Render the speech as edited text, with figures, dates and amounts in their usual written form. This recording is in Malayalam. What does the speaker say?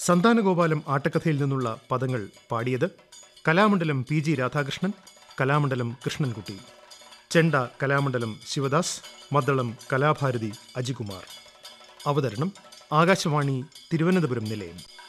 സന്താനഗോപാലം ആട്ടക്കഥയിൽ നിന്നുള്ള പദങ്ങൾ പാടിയത് കലാമണ്ഡലം പി ജി രാധാകൃഷ്ണൻ, കലാമണ്ഡലം കൃഷ്ണൻകുട്ടി. ചെണ്ട കലാമണ്ഡലം ശിവദാസ്, മദ്ദളം കലാഭാരതി അജികുമാർ. അവതരണം ആകാശവാണി തിരുവനന്തപുരം നിലയം.